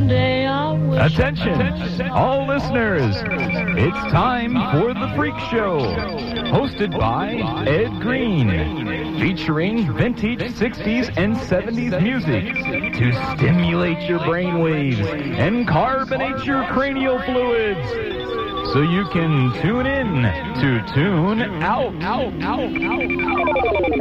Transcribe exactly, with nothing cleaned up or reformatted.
someday I wish. Attention, all listeners. It's time for The Freak Show, hosted by Ed Green, featuring vintage sixties and seventies music to stimulate your brainwaves and carbonate your cranial fluids, so you can tune in to tune out. out, out, out, out.